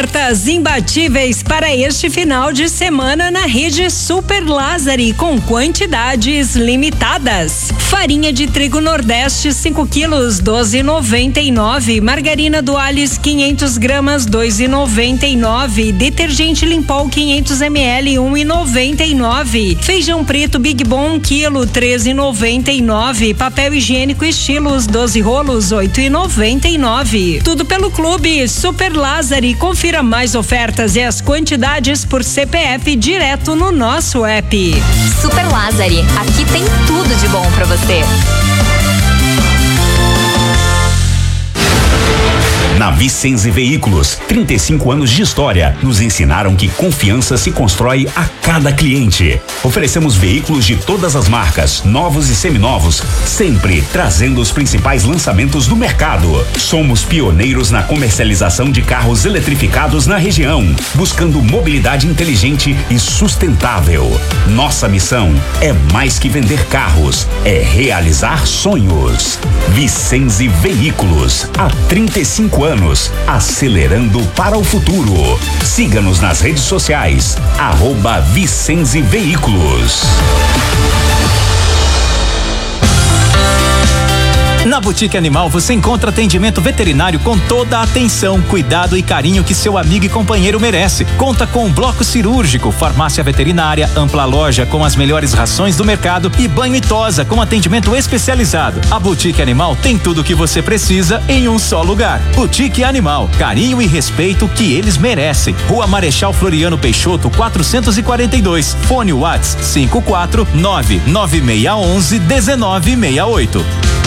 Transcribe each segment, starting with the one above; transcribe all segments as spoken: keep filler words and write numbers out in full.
ofertas imbatíveis para este final de semana na rede Super Lázari, com quantidades limitadas. Farinha de trigo Nordeste cinco quilos, doze e noventa e nove. Margarina Duales quinhentos gramas, dois e noventa e nove. Detergente Limpol quinhentos mililitros, um e noventa e nove. Feijão preto Big Bom um quilo, treze e noventa e nove. Papel higiênico Estilos doze rolos, oito e noventa e nove. Tudo pelo Clube Super Lázari. Confira mais ofertas e as quantidades por C P F direto no nosso app. Super Lázari, aqui tem tudo de bom pra você. Na Vicenzi Veículos, trinta e cinco anos de história nos ensinaram que confiança se constrói a cada cliente. Oferecemos veículos de todas as marcas, novos e seminovos, sempre trazendo os principais lançamentos do mercado. Somos pioneiros na comercialização de carros eletrificados na região, buscando mobilidade inteligente e sustentável. Nossa missão é mais que vender carros, é realizar sonhos. Vicenzi Veículos, há trinta e cinco anos. anos, acelerando para o futuro. Siga-nos nas redes sociais, arroba Vicenzi Veículos. Na Boutique Animal você encontra atendimento veterinário com toda a atenção, cuidado e carinho que seu amigo e companheiro merece. Conta com um bloco cirúrgico, farmácia veterinária, ampla loja com as melhores rações do mercado e banho e tosa com atendimento especializado. A Boutique Animal tem tudo o que você precisa em um só lugar. Boutique Animal, carinho e respeito que eles merecem. Rua Marechal Floriano Peixoto, quatrocentos e quarenta e dois. Fone WhatsApp cinco quatro nove nove seis um um, um nove seis oito.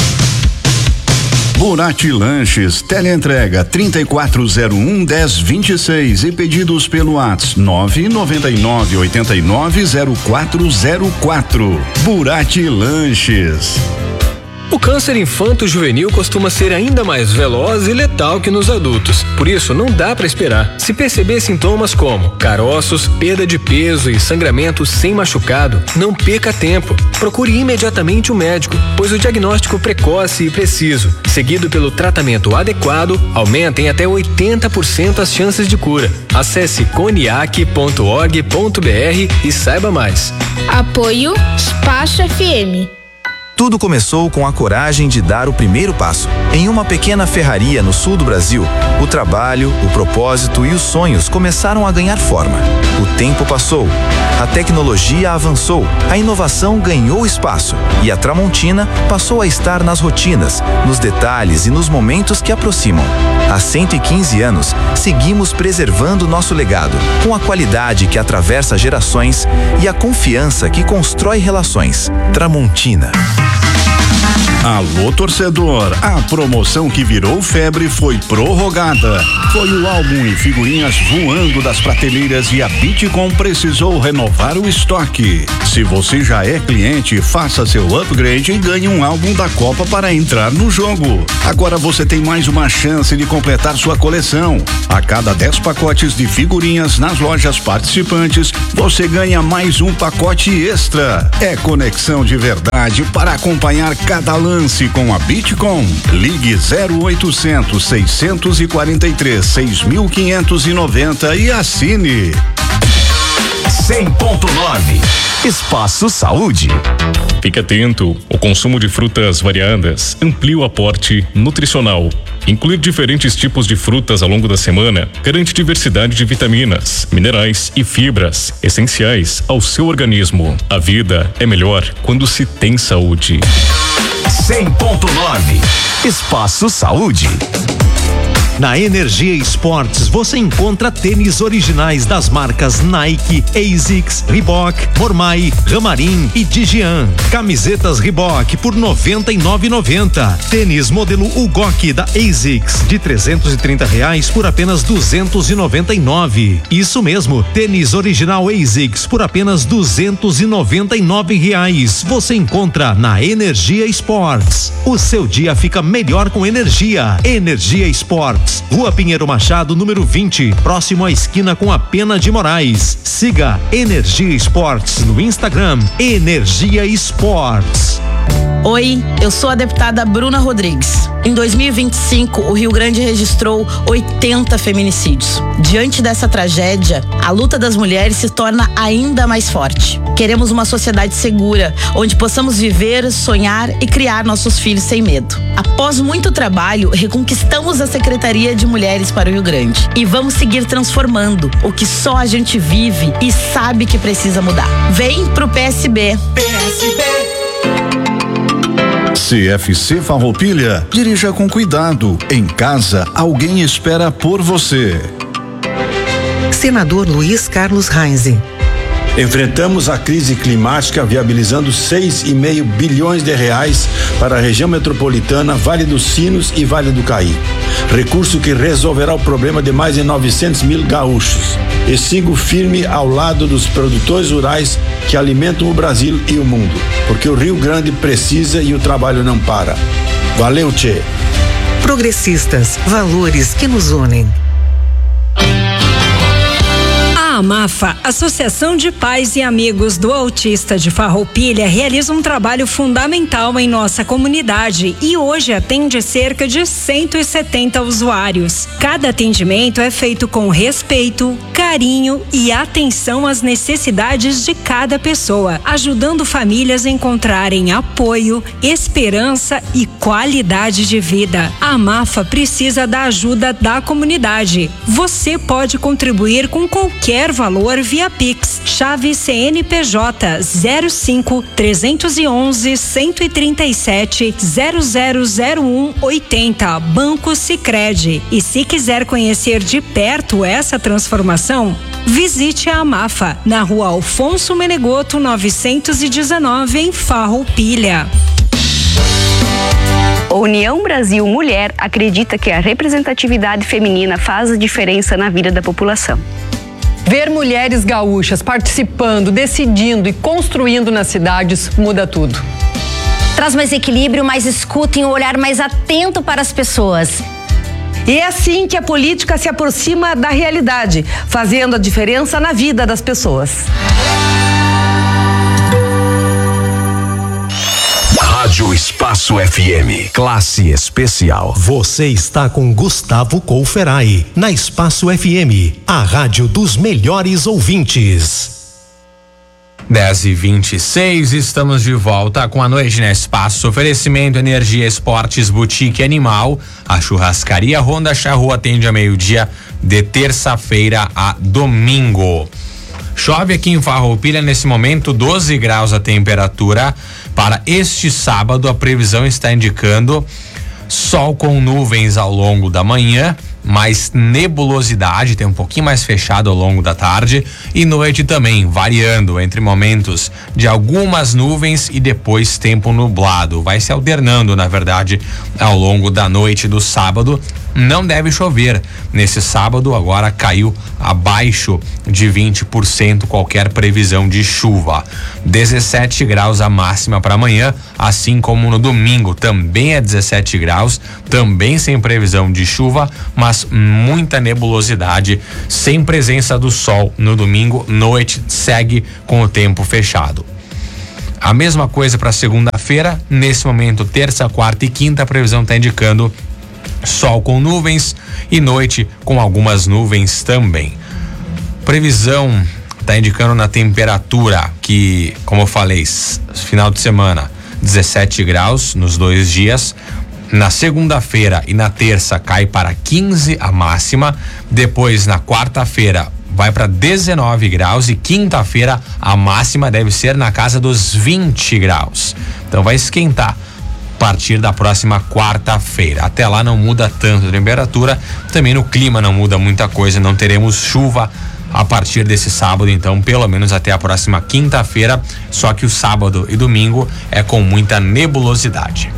Burati Lanches, teleentrega trinta e quatro zero um, dez vinte e seis e pedidos pelo WhatsApp nove nove nove oito nove zero quatro zero quatro. Burati Lanches. O câncer infanto-juvenil costuma ser ainda mais veloz e letal que nos adultos. Por isso, não dá para esperar. Se perceber sintomas como caroços, perda de peso e sangramento sem machucado, não perca tempo. Procure imediatamente o médico, pois o diagnóstico precoce e preciso, seguido pelo tratamento adequado, aumenta em até oitenta por cento as chances de cura. Acesse coniac ponto org ponto br e saiba mais. Apoio Spacho F M. Tudo começou com a coragem de dar o primeiro passo. Em uma pequena ferraria no sul do Brasil, o trabalho, o propósito e os sonhos começaram a ganhar forma. O tempo passou, a tecnologia avançou, a inovação ganhou espaço e a Tramontina passou a estar nas rotinas, nos detalhes e nos momentos que aproximam. Há cento e quinze anos, seguimos preservando nosso legado, com a qualidade que atravessa gerações e a confiança que constrói relações. Tramontina. Alô, torcedor, a promoção que virou febre foi prorrogada. Foi o álbum e figurinhas voando das prateleiras e a Bitcom precisou renovar o estoque. Se você já é cliente, faça seu upgrade e ganhe um álbum da Copa para entrar no jogo. Agora você tem mais uma chance de completar sua coleção. A cada dez pacotes de figurinhas nas lojas participantes, você ganha mais um pacote extra. É conexão de verdade para acompanhar cada lance com a Bitcom. Ligue zero oitocentos, seiscentos e quarenta e três, seis mil quinhentos e noventa e assine. cem ponto nove. Espaço Saúde. Fique atento, o consumo de frutas variadas amplia o aporte nutricional. Incluir diferentes tipos de frutas ao longo da semana garante diversidade de vitaminas, minerais e fibras essenciais ao seu organismo. A vida é melhor quando se tem saúde. cem ponto nove. Espaço Saúde. Na Energia Esportes você encontra tênis originais das marcas Nike, ASICS, Reebok, Mormai, Ramarim e Digian. Camisetas Reebok por noventa e nove reais e noventa centavos. Tênis modelo Ugok da ASICS de trezentos e trinta reais por apenas duzentos e noventa e nove reais. Isso mesmo, tênis original ASICS por apenas duzentos e noventa e nove reais. Você encontra na Energia Esportes. O seu dia fica melhor com energia. Energia Esportes. Rua Pinheiro Machado, número vinte, próximo à esquina com a Pena de Moraes. Siga Energia Esportes no Instagram. Energia Esportes. Oi, eu sou a deputada Bruna Rodrigues. Em dois mil e vinte e cinco, o Rio Grande registrou oitenta feminicídios. Diante dessa tragédia, a luta das mulheres se torna ainda mais forte. Queremos uma sociedade segura, onde possamos viver, sonhar e criar nossos filhos sem medo. Após muito trabalho, reconquistamos a Secretaria de Mulheres para o Rio Grande. E vamos seguir transformando o que só a gente vive e sabe que precisa mudar. Vem pro P S B. P S B. C F C Farroupilha, dirija com cuidado. Em casa, alguém espera por você. Senador Luiz Carlos Reis. Enfrentamos a crise climática viabilizando seis e meio bilhões de reais para a região metropolitana, Vale dos Sinos e Vale do Caí. Recurso que resolverá o problema de mais de novecentos mil gaúchos. E sigo firme ao lado dos produtores rurais que alimentam o Brasil e o mundo, porque o Rio Grande precisa e o trabalho não para. Valeu, tchê. Progressistas, valores que nos unem. A AMAFA, Associação de Pais e Amigos do Autista de Farroupilha, realiza um trabalho fundamental em nossa comunidade e hoje atende cerca de cento e setenta usuários. Cada atendimento é feito com respeito, carinho e atenção às necessidades de cada pessoa, ajudando famílias a encontrarem apoio, esperança e qualidade de vida. A AMAFA precisa da ajuda da comunidade. Você pode contribuir com qualquer valor via Pix, chave C N P J zero cinco, trezentos e onze, cento e trinta e sete, zero zero zero um, oitenta, Banco Sicredi. E se quiser conhecer de perto essa transformação, visite a AMAFA, na rua Alfonso Menegoto novecentos e dezenove, em Farroupilha. União Brasil Mulher acredita que a representatividade feminina faz a diferença na vida da população. Ver mulheres gaúchas participando, decidindo e construindo nas cidades muda tudo. Traz mais equilíbrio, mais escuta e um olhar mais atento para as pessoas. E é assim que a política se aproxima da realidade, fazendo a diferença na vida das pessoas. Rádio Espaço F M. Classe especial. Você está com Gustavo Colferai, na Espaço F M, a rádio dos melhores ouvintes. dez e vinte e seis, estamos de volta com a noite na Espaço. Oferecimento Energia Esportes Boutique Animal. A churrascaria Ronda Charrua atende a meio-dia de terça-feira a domingo. Chove aqui em Farroupilha nesse momento, doze graus a temperatura. Para este sábado, a previsão está indicando sol com nuvens ao longo da manhã, mais nebulosidade, tem um pouquinho mais fechado ao longo da tarde, e noite também, variando entre momentos de algumas nuvens e depois tempo nublado. Vai se alternando, na verdade, ao longo da noite do sábado. Não deve chover nesse sábado, agora caiu abaixo de vinte por cento qualquer previsão de chuva. dezessete graus a máxima para amanhã, assim como no domingo também é dezessete graus, também sem previsão de chuva, mas muita nebulosidade, sem presença do sol no domingo. Noite segue com o tempo fechado. A mesma coisa para segunda-feira. Nesse momento, terça, quarta e quinta, a previsão está indicando sol com nuvens e noite com algumas nuvens também. Previsão está indicando na temperatura que, como eu falei, final de semana dezessete graus nos dois dias. Na segunda-feira e na terça cai para quinze a máxima. Depois, na quarta-feira, vai para dezenove graus e quinta-feira a máxima deve ser na casa dos vinte graus. Então vai esquentar a partir da próxima quarta-feira. Até lá não muda tanto a temperatura, também no clima não muda muita coisa, não teremos chuva a partir desse sábado, então pelo menos até a próxima quinta-feira, só que o sábado e domingo é com muita nebulosidade.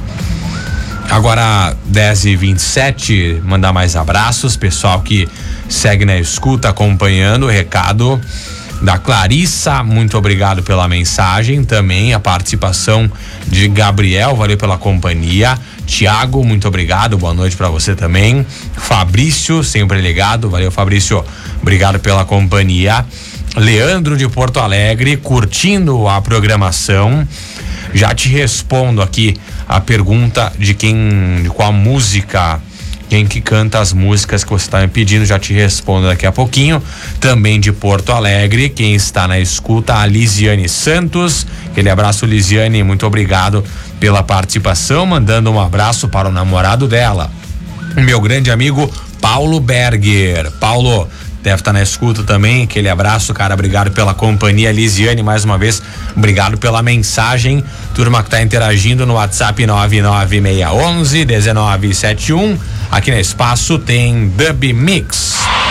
Agora dez e vinte e sete, mandar mais abraços, pessoal que segue na escuta, acompanhando o recado da Clarissa, muito obrigado pela mensagem, também a participação de Gabriel, valeu pela companhia. Tiago, muito obrigado, boa noite para você também. Fabrício, sempre ligado, valeu Fabrício, obrigado pela companhia. Leandro de Porto Alegre, curtindo a programação. Já te respondo aqui a pergunta de quem, de qual música, quem que canta as músicas que você está me pedindo, já te respondo daqui a pouquinho. Também de Porto Alegre, quem está na escuta, a Lisiane Santos. Aquele abraço, Lisiane, muito obrigado pela participação, mandando um abraço para o namorado dela, meu grande amigo Paulo Berger. Paulo, deve estar na escuta também, aquele abraço, cara, obrigado pela companhia. Lisiane, mais uma vez, obrigado pela mensagem. Turma que está interagindo no WhatsApp nove nove seis um um, um nove sete um. Aqui no Espaço tem Dub Mix.